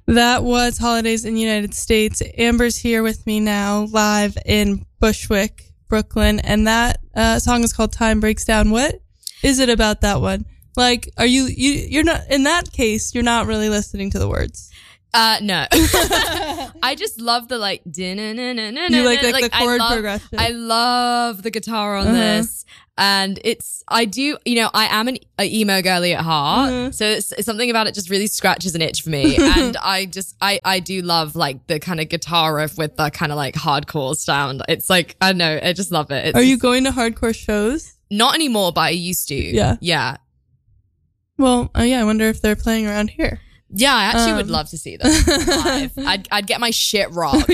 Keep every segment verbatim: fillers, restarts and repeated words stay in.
That was Holidays in the United States. Amber's here with me now, live in Bushwick, Brooklyn, and that uh, song is called Time Breaks Down. What is it about that one? Like, are you, you, you're not, in that case, you're not really listening to the words. Uh, no. I just love the like, you like, like, like the chord I love, progression. I love the guitar on uh-huh. this. And it's, I do, you know, I am an a emo girly at heart. Uh-huh. So it's, it's something about it just really scratches an itch for me. And I just, I, I do love like the kind of guitar riff with the kind of like hardcore sound. It's like, I don't know, I just love it. It's Are just, you going to hardcore shows? Not anymore, but I used to. Yeah. Yeah. Well, uh, yeah, I wonder if they're playing around here. Yeah, I actually um. would love to see them live. I'd I'd get my shit rocked.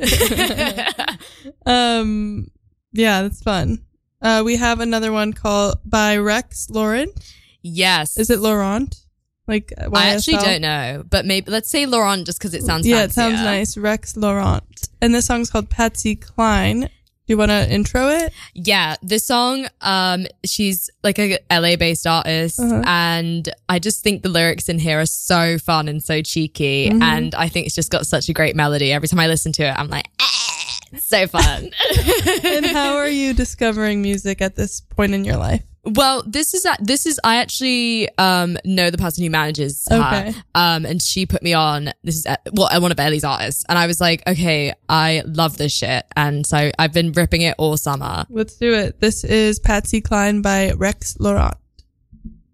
um, yeah, that's fun. Uh, we have another one called by Rex Laurent. Yes, is it Laurent? Like Y S L? I actually don't know, but maybe let's say Laurent just because it sounds yeah, fancier. it sounds nice. Rex Laurent, and this song's called Patsy Cline. Do you want to intro it? Yeah, this song, um, she's like a L A based artist, uh-huh. and I just think the lyrics in here are so fun and so cheeky, mm-hmm. and I think it's just got such a great melody. Every time I listen to it, I'm like, ah, it's so fun. And how are you discovering music at this point in your life? Well, this is this is I actually um know the person who manages her, okay. um, and she put me on. This is well, one of Ellie's artists, and I was like, okay, I love this shit, and so I've been ripping it all summer. Let's do it. This is Patsy Cline by Rex Laurent.